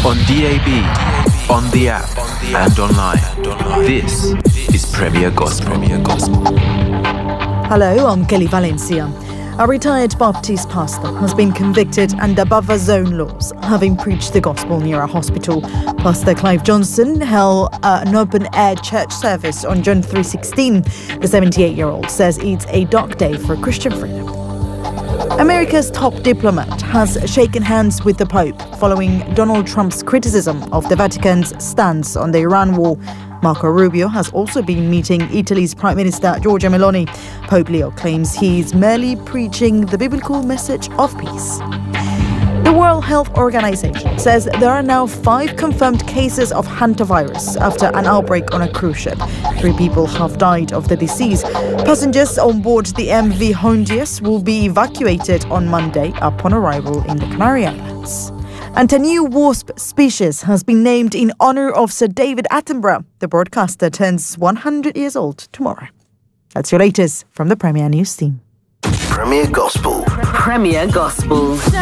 on DAB, on the app, and online. This is Premier Gospel. Hello, I'm Kelly Valencia. A retired Baptist pastor has been convicted under buffer zone laws, having preached the gospel near a hospital. Pastor Clive Johnson held an open-air church service on June 3/16. The 78-year-old says it's a dark day for Christian freedom. America's top diplomat has shaken hands with the Pope following Donald Trump's criticism of the Vatican's stance on the Iran war. Marco Rubio has also been meeting Italy's Prime Minister Giorgia Meloni. Pope Leo claims he's merely preaching the biblical message of peace. The World Health Organization says there are now 5 confirmed cases of hantavirus after an outbreak on a cruise ship. 3 people have died of the disease. Passengers on board the MV Hondius will be evacuated on Monday upon arrival in the Canary Islands. And a new wasp species has been named in honor of Sir David Attenborough. The broadcaster turns 100 years old tomorrow. That's your latest from the Premier News team. Premier Gospel. Premier Gospel.